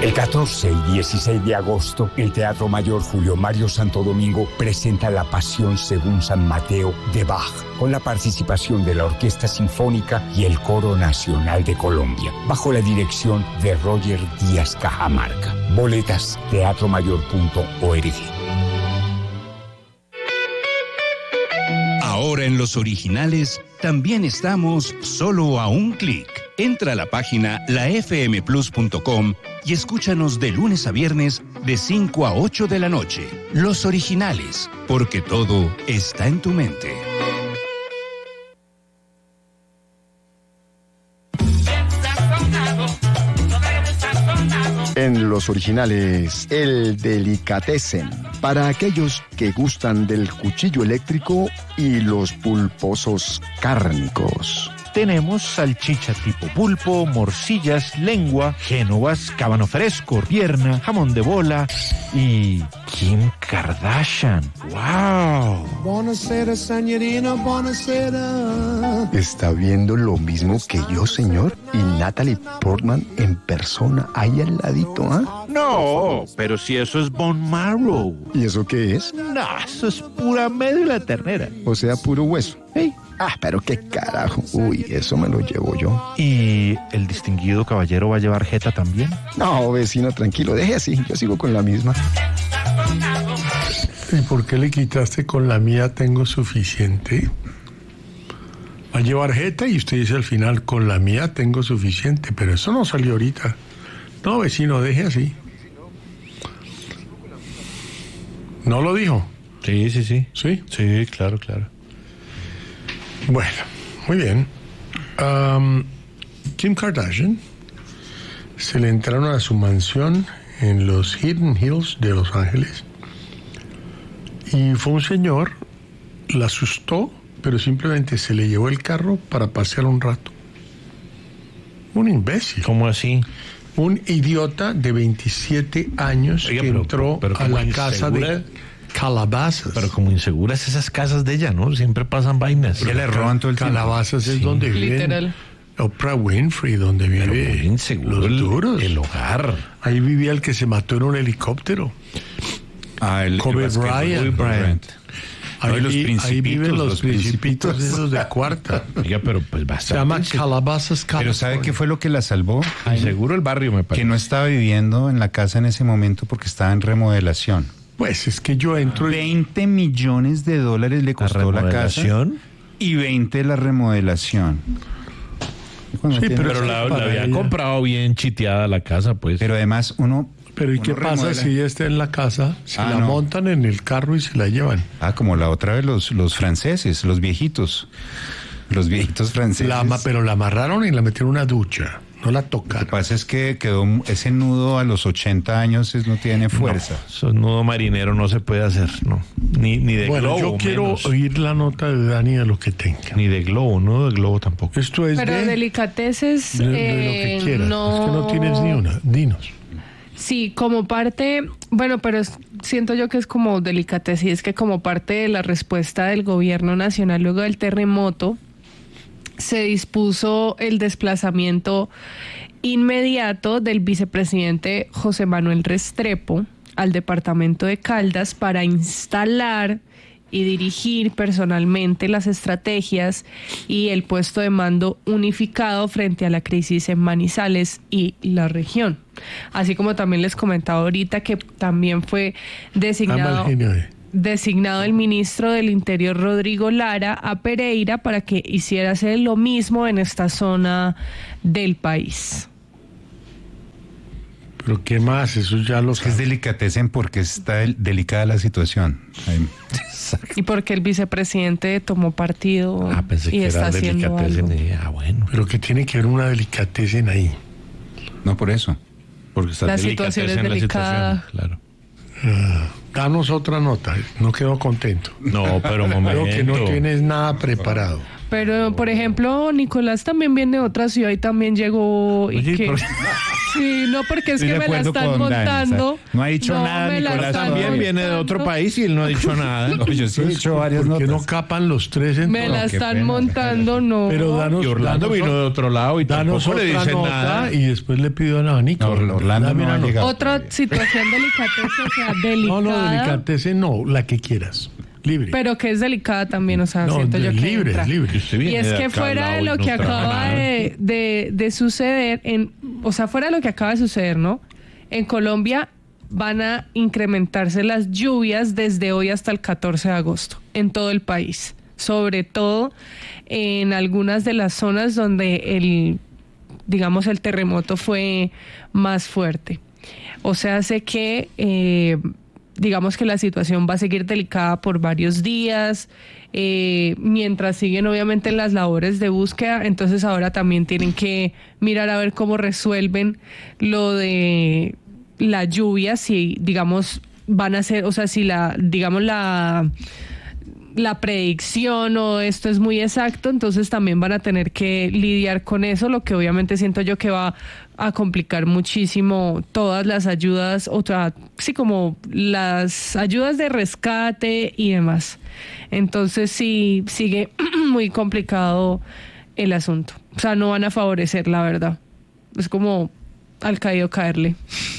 El 14 y 16 de agosto, el Teatro Mayor Julio Mario Santo Domingo presenta La Pasión según San Mateo de Bach, con la participación de la Orquesta Sinfónica y el Coro Nacional de Colombia, bajo la dirección de Roger Díaz Cajamarca. Boletas, teatromayor.org. Ahora en Los Originales también estamos solo a un clic. Entra a la página lafmplus.com y escúchanos de lunes a viernes de 5 a 8 de la noche. Los Originales, porque todo está en tu mente. En Los Originales, el delicatessen, para aquellos que gustan del cuchillo eléctrico y los pulposos cárnicos. Tenemos salchicha tipo pulpo, morcillas, lengua, génovas, cábano fresco, pierna, jamón de bola y Kim Kardashian. ¡Wow! Buonasera, señorina, buonasera. ¿Está viendo lo mismo que yo, señor? Y Natalie Portman en persona, ahí al ladito, ¿ah? No, pero si eso es bone marrow. ¿Y eso qué es? No, eso es pura médula ternera. O sea, puro hueso. Hey. Ah, pero qué carajo. Uy, eso me lo llevo yo. ¿Y el distinguido caballero va a llevar jeta también? No, vecino, tranquilo, deje así. Yo sigo con la misma. ¿Y por qué le quitaste con la mía tengo suficiente? Va a llevar jeta y usted dice al final con la mía tengo suficiente, pero eso no salió ahorita. No, vecino, deje así. ¿No lo dijo? Sí. ¿Sí? Sí, claro. Bueno, muy bien. Kim Kardashian se le entraron a su mansión en los Hidden Hills de Los Ángeles y fue un señor, la asustó, pero simplemente se le llevó el carro para pasear un rato. Un imbécil. ¿Cómo así? Un idiota de 27 años. Oiga, que entró a la casa de Calabazas. Pero como inseguras esas casas de ella, ¿no? Siempre pasan vainas. ¿Qué le roban todo el tiempo? Calabazas es donde viven. Literal. Oprah Winfrey, donde vive inseguro los duros. El hogar. Ahí vivía el que se mató en un helicóptero. Kobe Bryant. Ahí viven los principitos esos de cuarta. Oiga, pero pues bastante. Se llama Calabazas, California. Pero ¿sabe qué fue lo que la salvó? Seguro el barrio, me parece. Que no estaba viviendo en la casa en ese momento porque estaba en remodelación. Pues es que yo entro... 20 millones de dólares le costó la casa. Y 20 la remodelación. Sí, pero la había comprado bien chiteada la casa, pues. Pero además Pero ¿y qué pasa si ella está en la casa? Se la montan en el carro y se la llevan. Como la otra vez los franceses, los viejitos. Los viejitos franceses. Pero la amarraron y la metieron en una ducha. No la tocaron. Lo que pasa es que quedó ese nudo a los 80 años, no tiene fuerza. No, eso nudo marinero no se puede hacer, no. Ni de globo. Yo quiero oír la nota de Dani de lo que tenga. Ni de globo, no de globo tampoco. Esto es pero delicateces de lo que quieras. No... Es que no tienes ni una. Dinos. Sí, como parte, pero siento yo que es como delicatez, y es que como parte de la respuesta del gobierno nacional luego del terremoto, se dispuso el desplazamiento inmediato del vicepresidente José Manuel Restrepo al departamento de Caldas para instalar y dirigir personalmente las estrategias y el puesto de mando unificado frente a la crisis en Manizales y la región. Así como también les comentaba ahorita que también fue designado el ministro del Interior Rodrigo Lara a Pereira para que hiciera hacer lo mismo en esta zona del país. ¿Pero qué más? Eso ya lo es delicatecen porque está delicada la situación. Y porque el vicepresidente tomó partido pensé y que está era haciendo algo. Bueno. Pero que tiene que haber una delicatecen ahí. No, por eso. Porque está la situación es delicada. Claro. Danos otra nota. No quedo contento. No, pero momento. Creo que no tienes nada preparado. Pero, por ejemplo, Nicolás también viene de otra ciudad y también llegó. Y Oye, que... Sí, no, porque es que me la están montando. No ha dicho nada, Nicolás también viene de otro país y él no ha dicho nada. No, yo sí he dicho varias ¿Por qué notas. no capan los tres en Me la están montando, no. Pero Y Orlando vino de otro lado y danos tampoco le otra dicen nota nada. y después le pido a Nanica. No, Orlando no ha llegado. Otra situación delicateza, o sea, delicada. No, delicatese no, la que quieras. Libre. Pero que es delicada también, o sea, No, siento yo que libre, entra. libre. Y es que fuera de lo que acaba de suceder, o sea, fuera de lo que acaba de suceder, ¿no? En Colombia van a incrementarse las lluvias desde hoy hasta el 14 de agosto en todo el país, sobre todo en algunas de las zonas donde el terremoto fue más fuerte. O sea, hace que digamos que la situación va a seguir delicada por varios días, mientras siguen obviamente las labores de búsqueda. Entonces ahora también tienen que mirar a ver cómo resuelven lo de la lluvia, si digamos van a ser, o sea, si la predicción o esto es muy exacto, entonces también van a tener que lidiar con eso, lo que obviamente siento yo que va a complicar muchísimo todas las ayudas, como las ayudas de rescate y demás. Entonces sí, sigue muy complicado el asunto. O sea, no van a favorecer, la verdad. Es como al caído caerle.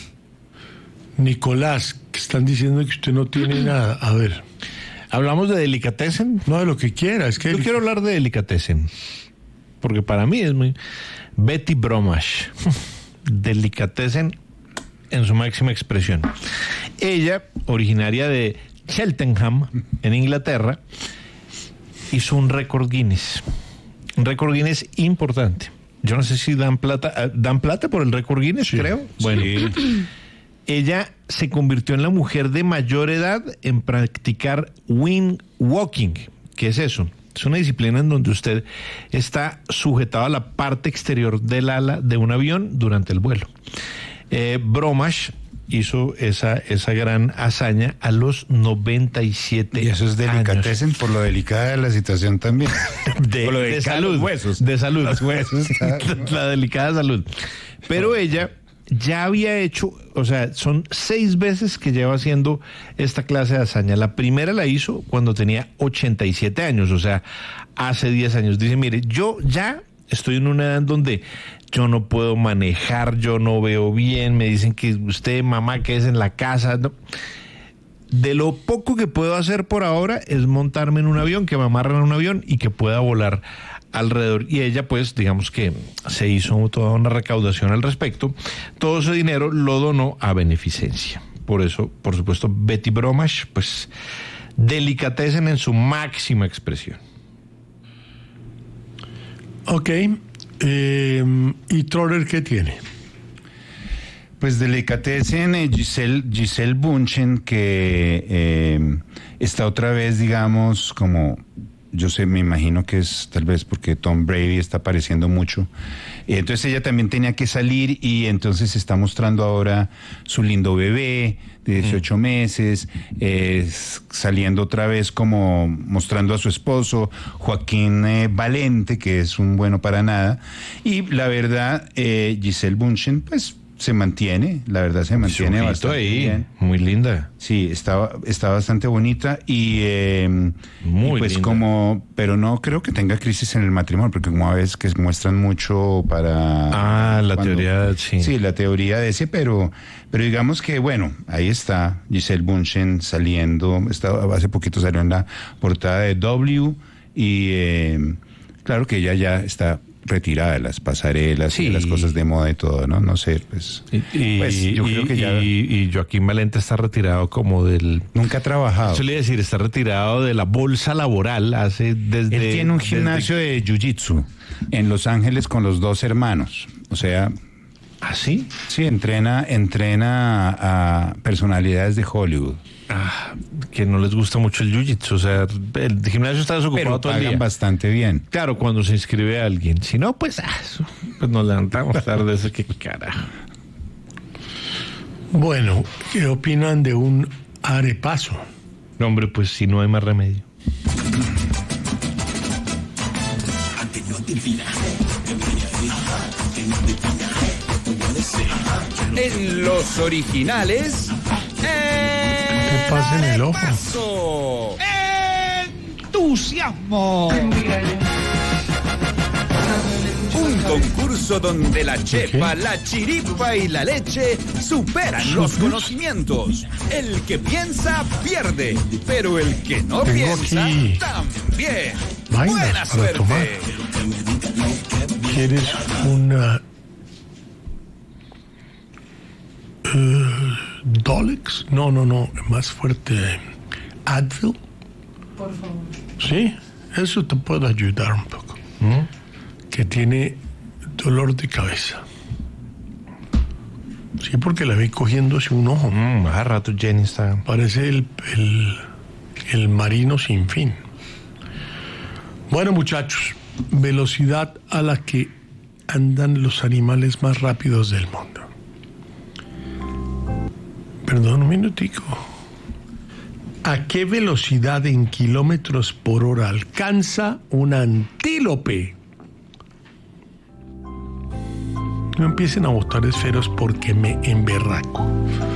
Nicolás, que están diciendo que usted no tiene nada. A ver. ¿Hablamos de delicatessen? No, de lo que quiera. Es que Yo quiero hablar de delicatessen, porque para mí es muy... Betty Bromash, delicatessen en su máxima expresión. Ella, originaria de Cheltenham, en Inglaterra, hizo un récord Guinness importante. Yo no sé si dan plata por el récord Guinness, sí, creo. Bueno, sí. Ella se convirtió en la mujer de mayor edad en practicar wing walking. ¿Qué es eso? Es una disciplina en donde usted está sujetado a la parte exterior del ala de un avión durante el vuelo. Bromash hizo esa gran hazaña a los 97 años. Y eso es delicatessen por lo delicada de la situación también. de salud. Los huesos. De salud. Los huesos. La delicada salud. Pero ella ya había hecho, o sea, son 6 veces que lleva haciendo esta clase de hazaña. La primera la hizo cuando tenía 87 años, o sea, hace 10 años. Dice, mire, yo ya estoy en una edad en donde yo no puedo manejar, yo no veo bien, me dicen que usted, mamá, que es en la casa, ¿no? De lo poco que puedo hacer por ahora es montarme en un avión, que me amarren a un avión y que pueda volar alrededor. Y ella, pues, digamos que se hizo toda una recaudación al respecto. Todo ese dinero lo donó a beneficencia. Por eso, por supuesto, Betty Bromash, pues, delicatessen en su máxima expresión. Ok. ¿Y Troller qué tiene? Pues delicatessen Gisele Bündchen, que está otra vez, digamos, como... Yo sé, me imagino que es tal vez porque Tom Brady está apareciendo mucho. Entonces ella también tenía que salir y entonces está mostrando ahora su lindo bebé de 18 meses, saliendo otra vez como mostrando a su esposo, Joaquín Valente, que es un bueno para nada. Y la verdad, Gisele Bündchen, pues se mantiene, la verdad se mantiene bastante bien. Muy linda. Sí, está bastante bonita y pues linda. Como, pero no creo que tenga crisis en el matrimonio, porque como a veces que muestran mucho para... teoría, sí. Sí, la teoría de ese, pero digamos que bueno, ahí está Gisele Bündchen saliendo, hace poquito salió en la portada de W y claro que ella ya está retirada de las pasarelas, sí, y de las cosas de moda y todo, ¿no? No sé, pues... yo creo que ya... Y Joaquín Valente está retirado como del... Nunca ha trabajado. Eso le iba a decir, está retirado de la bolsa laboral desde... Él tiene un gimnasio de jiu-jitsu en Los Ángeles con los 2 hermanos. O sea... ¿Ah, sí? Sí, entrena a personalidades de Hollywood. Que no les gusta mucho el jiu-jitsu, o sea, el gimnasio está desocupado, pero todo el día. Bastante bien. Claro, cuando se inscribe a alguien. Si no, pues nos levantamos tarde, eso qué carajo. Bueno, ¿qué opinan de un arepaso? No, hombre, pues si no hay más remedio. En los originales. ¿Qué pasa en el ojo? Paso. ¡Entusiasmo! Un concurso donde la chepa, la chiripa y la leche superan los conocimientos. El que piensa pierde, pero el que no Tengo piensa aquí también. vainas Buena para suerte. tomar. ¿Quieres una Dolex? No, más fuerte. Advil. Por favor. Sí, eso te puede ayudar un poco. Que tiene dolor de cabeza. Sí, porque la vi cogiéndose un ojo. Hace rato Jenny está. Parece el marino sin fin. Bueno, muchachos, velocidad a la que andan los animales más rápidos del mundo. Perdón, un minutico. ¿A qué velocidad en kilómetros por hora alcanza un antílope? No empiecen a botar esferos porque me emberraco.